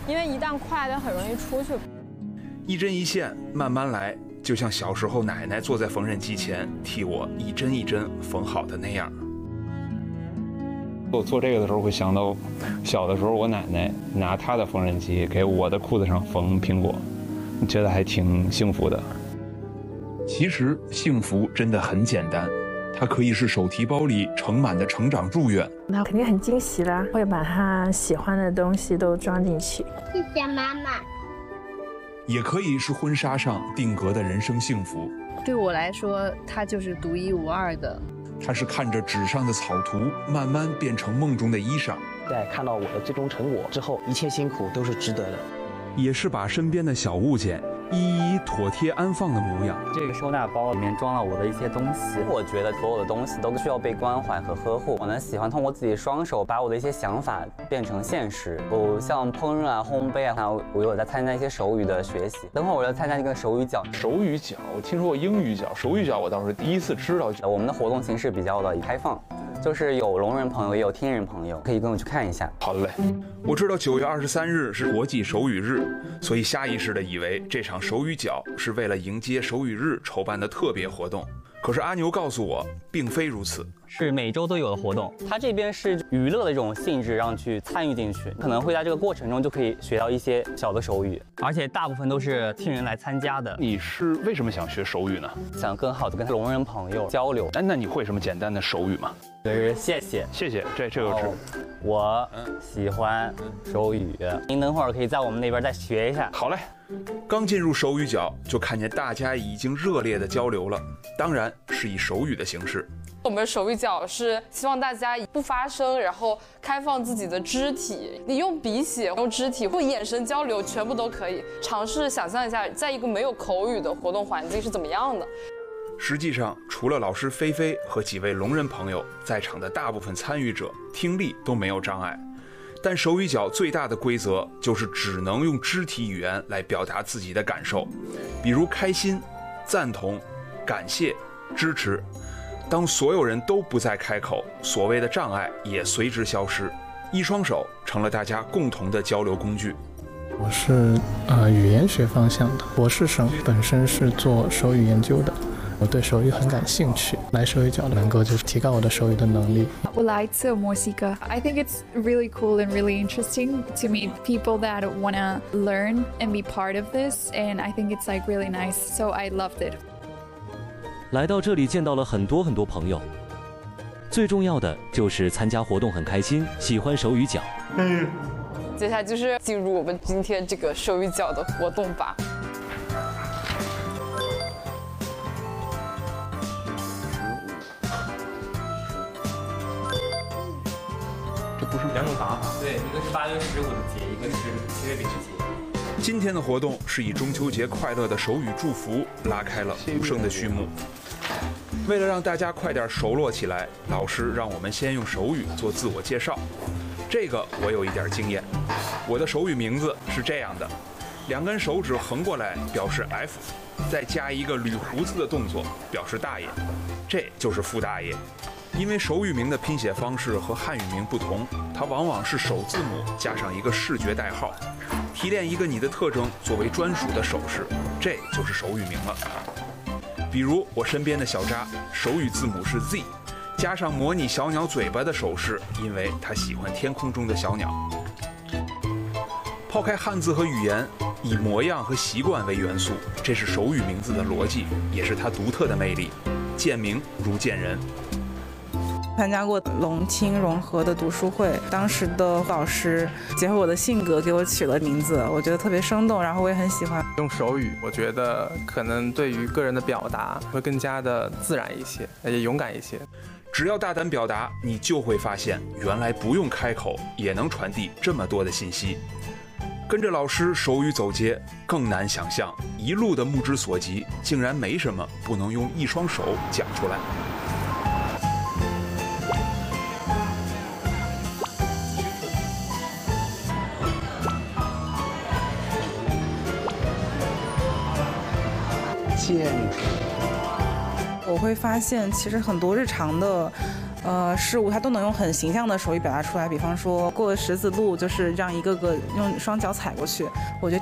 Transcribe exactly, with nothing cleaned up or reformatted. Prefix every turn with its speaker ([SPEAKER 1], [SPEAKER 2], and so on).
[SPEAKER 1] 因为一旦快就很容易出去。
[SPEAKER 2] 一针一线，慢慢来，就像小时候奶奶坐在缝纫机前替我一针一针缝好的那样。
[SPEAKER 3] 我做这个的时候会想到，小的时候我奶奶拿她的缝纫机给我的裤子上缝苹果，觉得还挺幸福的。
[SPEAKER 2] 其实幸福真的很简单，它可以是手提包里盛满的成长祝愿，
[SPEAKER 4] 那肯定很惊喜啦，会把他喜欢的东西都装进去。
[SPEAKER 5] 谢谢妈妈。
[SPEAKER 2] 也可以是婚纱上定格的人生幸福。
[SPEAKER 6] 对我来说，它就是独一无二的。
[SPEAKER 2] 它是看着纸上的草图，慢慢变成梦中的衣裳。
[SPEAKER 7] 在看到我的最终成果之后，一切辛苦都是值得的。
[SPEAKER 2] 也是把身边的小物件一一妥帖安放的模样。
[SPEAKER 8] 这个收纳包里面装了我的一些东西，我觉得所有的东西都需要被关怀和呵护。我呢喜欢通过自己双手把我的一些想法变成现实。我像烹饪啊、烘焙啊，我有在参加一些手语的学习。等会儿我要参加一个手语角。
[SPEAKER 3] 手语角，我听说过英语角，手语角我倒是第一次知道。
[SPEAKER 8] 我们的活动形式比较的开放。就是有聋人朋友，也有听人朋友，可以跟我去看一下。
[SPEAKER 2] 好嘞，我知道九月二十三日是国际手语日，所以下意识的以为这场手语角是为了迎接手语日筹办的特别活动。可是阿牛告诉我，并非如此，
[SPEAKER 8] 是每周都有的活动。它这边是娱乐的这种性质，让去参与进去，可能会在这个过程中就可以学到一些小的手语，而且大部分都是听人来参加的。
[SPEAKER 3] 你是为什么想学手语呢？
[SPEAKER 8] 想更好的跟聋人朋友交流。
[SPEAKER 3] 那那你会什么简单的手语吗？
[SPEAKER 8] 就是谢谢，
[SPEAKER 3] 谢谢，这这个是。
[SPEAKER 8] 我喜欢手语，您等会儿可以在我们那边再学一下。
[SPEAKER 3] 好嘞。
[SPEAKER 2] 刚进入手语角，就看见大家已经热烈的交流了，当然是以手语的形式。
[SPEAKER 9] 我们手语角是希望大家不发声，然后开放自己的肢体，你用笔写、用肢体或眼神交流，全部都可以。尝试想象一下，在一个没有口语的活动环境是怎么样的。
[SPEAKER 2] 实际上，除了老师菲菲和几位聋人朋友，在场的大部分参与者听力都没有障碍。但手语角最大的规则就是只能用肢体语言来表达自己的感受，比如开心、赞同、感谢、支持。当所有人都不再开口，所谓的障碍也随之消失，一双手成了大家共同的交流工具。
[SPEAKER 10] 我是呃语言学方向的博士生，本身是做手语研究的。我对手语很感兴趣，来手语角能够就是提高我的手语的能力。
[SPEAKER 11] 我来自墨西哥。I think it's really cool and really interesting to meet people that wanna learn and be part of this, and I think it's like really nice. So I loved it.
[SPEAKER 12] 来到这里见到了很多很多朋友，最重要的就是参加活动很开心，喜欢手语角。
[SPEAKER 9] 嗯，接下来就是进入我们今天这个手语角的活动吧。
[SPEAKER 3] 不是两种打法，
[SPEAKER 8] 对，一个是八月十五的节，一个是七月饼之节。
[SPEAKER 2] 今天的活动是以中秋节快乐的手语祝福拉开了无声的序幕。为了让大家快点熟络起来，老师让我们先用手语做自我介绍。这个我有一点经验，我的手语名字是这样的：两根手指横过来表示 F， 再加一个捋胡子的动作表示大爷，这就是傅大爷。因为手语名的拼写方式和汉语名不同，它往往是首字母加上一个视觉代号，提炼一个你的特征作为专属的手势，这就是手语名了。比如我身边的小扎，手语字母是 Z， 加上模拟小鸟嘴巴的手势，因为他喜欢天空中的小鸟。抛开汉字和语言，以模样和习惯为元素，这是手语名字的逻辑，也是它独特的魅力。见名如见人。
[SPEAKER 13] 参加过龙青融合的读书会，当时的老师结合我的性格给我取了名字，我觉得特别生动，然后我也很喜欢。
[SPEAKER 14] 用手语，我觉得可能对于个人的表达会更加的自然一些，也勇敢一些。
[SPEAKER 2] 只要大胆表达，你就会发现，原来不用开口也能传递这么多的信息。跟着老师手语走街，更难想象，一路的目之所及，竟然没什么不能用一双手讲出来。
[SPEAKER 13] 我会发现，其实很多日常的呃事物，它都能用很形象的手语表达出来。比方说过十字路，就是让一个个用双脚踩过去，我觉得